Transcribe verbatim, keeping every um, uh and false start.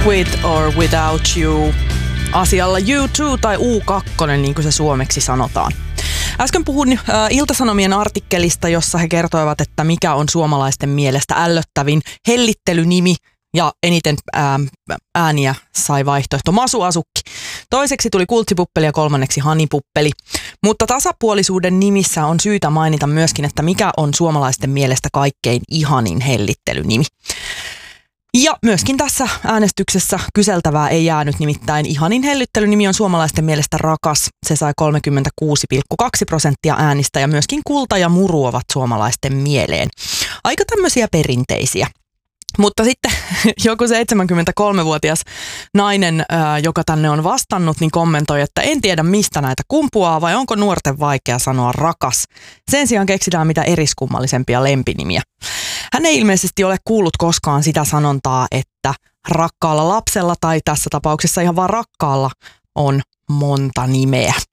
With or Without You asialla U two tai U two, niin kuin se suomeksi sanotaan. Äsken puhun äh, Ilta-Sanomien artikkelista, jossa he kertoivat, että mikä on suomalaisten mielestä ällöttävin hellittelynimi, ja eniten ää, ääniä sai vaihtoehto Masuasukki. Toiseksi tuli Kultsipuppeli ja kolmanneksi Hanipuppeli. Mutta tasapuolisuuden nimissä on syytä mainita myöskin, että mikä on suomalaisten mielestä kaikkein ihanin hellittelynimi. Ja myöskin tässä äänestyksessä kyseltävää ei jäänyt, nimittäin ihanin hellittelynimi on suomalaisten mielestä Rakas. Se sai kolmekymmentäkuusi pilkku kaksi prosenttia äänistä ja myöskin Kulta ja Muru ovat suomalaisten mieleen. Aika tämmöisiä perinteisiä. Mutta sitten joku seitsemänkymmentäkolmevuotias nainen, ää, joka tänne on vastannut, niin kommentoi, että en tiedä mistä näitä kumpuaa vai onko nuorten vaikea sanoa rakas. Sen sijaan keksitään mitä eriskummallisempia lempinimiä. Hän ei ilmeisesti ole kuullut koskaan sitä sanontaa, että rakkaalla lapsella tai tässä tapauksessa ihan vaan rakkaalla on monta nimeä.